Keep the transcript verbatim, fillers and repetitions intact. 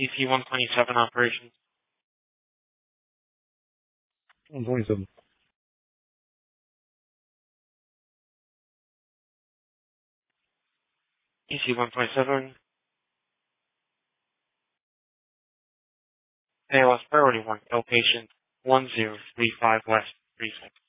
E C one twenty-seven operations. one twenty-seven. E C one twenty-seven. A L S priority one. L patient one zero three five West three six.